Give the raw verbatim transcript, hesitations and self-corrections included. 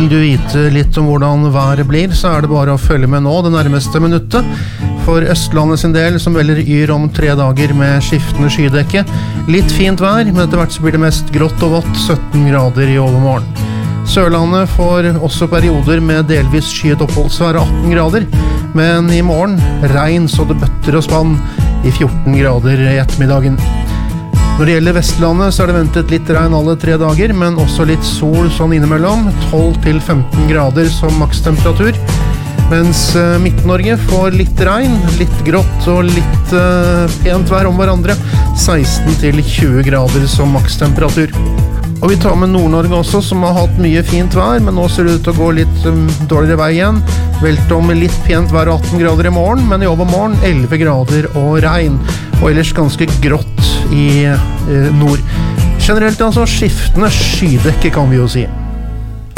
Vil du vite litt om hvordan været blir, så er det bare å følge med nå det nærmeste minuttet. For Østlandet sin del, som velger yr om tre dager med skiftende skydekke. Litt fint vær, men etter hvert så blir det mest grått og vått, sytten grader i overmorgen. Sørlandet får også perioder med delvis skyet oppholdsvær, atten grader. Men i morgen, regn så det bøtter og spann i fjorten grader i ettermiddagen. Når det gjelder Vestlandet så er det ventet litt regn alle tre dager, men også litt sol sånn innimellom, tolv til femten grader som makstemperatur. Mens uh, Midt-Norge får litt regn, litt grått og litt uh, pent vær om hverandre, seksten til tjue grader som makstemperatur. Og vi tar med Nord-Norge også, som har hatt mye fint vær, men nå ser det ut til å gå litt um, dårligere vei igjen. Velt om litt pent vær, atten grader i morgen, men i overmorgen elleve grader og regn. Og ellers ganske grått i eh, nord. Generelt altså skiftende skydekke kan vi jo si.